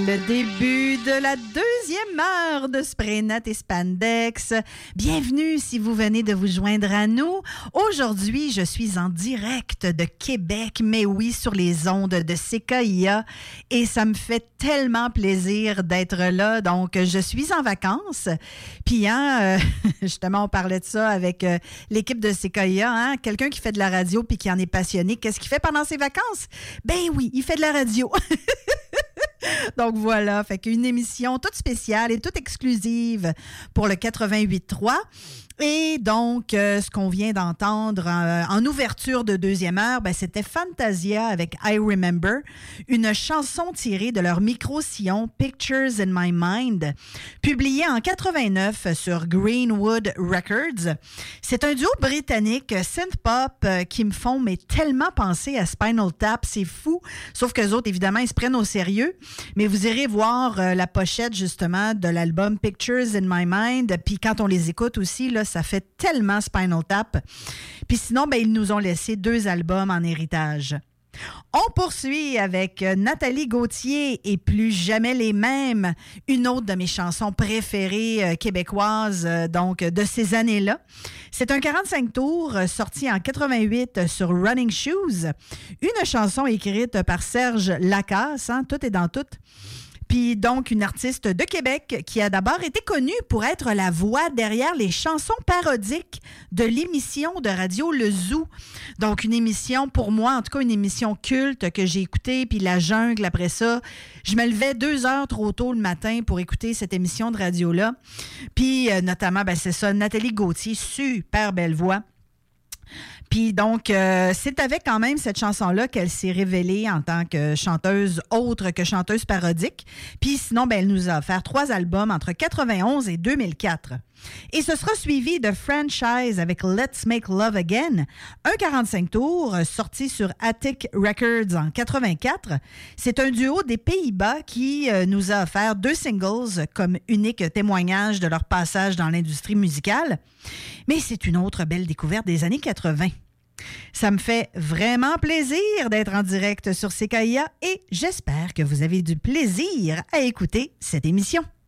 Le début de la deuxième heure de Spraynet et Spandex. Bienvenue si vous venez de vous joindre à nous. Aujourd'hui, je suis en direct de Québec, mais oui, sur les ondes de CKIA. Et ça me fait tellement plaisir d'être là. Donc, je suis en vacances. Puis, justement, on parlait de ça avec l'équipe de CKIA. Quelqu'un qui fait de la radio puis qui en est passionné, qu'est-ce qu'il fait pendant ses vacances? Ben oui, il fait de la radio. Donc voilà, fait qu'une émission toute spéciale et toute exclusive pour le 88.3. Et donc, ce qu'on vient d'entendre en ouverture de deuxième heure, ben, c'était Fantasia avec I Remember, une chanson tirée de leur micro-sillon Pictures in My Mind, publiée en 89 sur Greenwood Records. C'est un duo britannique synth-pop qui me font tellement penser à Spinal Tap, c'est fou. Sauf qu'eux autres, évidemment, ils se prennent au sérieux. Mais vous irez voir la pochette, justement, de l'album Pictures in My Mind. Puis quand on les écoute aussi, là, ça fait tellement Spinal Tap. Puis sinon, ben, ils nous ont laissé 2 albums en héritage. On poursuit avec Nathalie Gauthier et Plus jamais les mêmes, une autre de mes chansons préférées québécoises donc de ces années-là. C'est un 45 tours sorti en 88 sur Running Shoes, une chanson écrite par Serge Lacasse, tout est dans tout. Puis donc, une artiste de Québec qui a d'abord été connue pour être la voix derrière les chansons parodiques de l'émission de radio Le Zoo. Donc, une émission, pour moi, en tout cas, une émission culte que j'ai écoutée, puis La Jungle, après ça. Je me levais 2 heures trop tôt le matin pour écouter cette émission de radio-là. Puis, notamment, ben, c'est ça, Nathalie Gauthier, super belle voix. Puis donc, c'est avec quand même cette chanson-là qu'elle s'est révélée en tant que chanteuse autre que chanteuse parodique. Puis sinon, ben, elle nous a offert 3 albums entre 91 et 2004. Et ce sera suivi de Franchise avec Let's Make Love Again, un 45 tours sorti sur Attic Records en 84. C'est un duo des Pays-Bas qui nous a offert 2 singles comme unique témoignage de leur passage dans l'industrie musicale. Mais c'est une autre belle découverte des années 80. Ça me fait vraiment plaisir d'être en direct sur CKIA et j'espère que vous avez du plaisir à écouter cette émission.